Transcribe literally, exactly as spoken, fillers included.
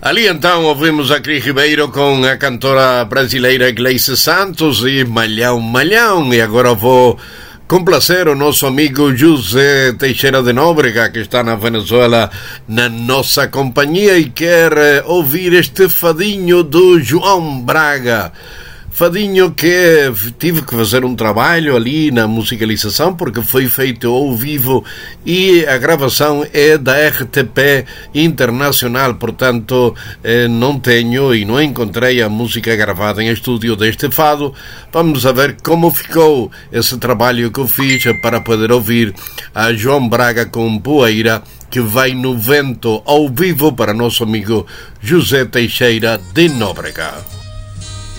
Ali então ouvimos a Cris Ribeiro com a cantora brasileira Gleice Santos e Malhão Malhão. E agora vou complacer o nosso amigo José Teixeira de Nóbrega, que está na Venezuela na nossa companhia e quer ouvir este fadinho do João Braga. Fadinho que tive que fazer um trabalho ali na musicalização porque foi feito ao vivo e a gravação é da R T P Internacional, portanto não tenho e não encontrei a música gravada em estúdio deste fado. Vamos a ver como ficou esse trabalho que eu fiz para poder ouvir a João Braga com Poeira, que vai no vento ao vivo para nosso amigo José Teixeira de Nóbrega.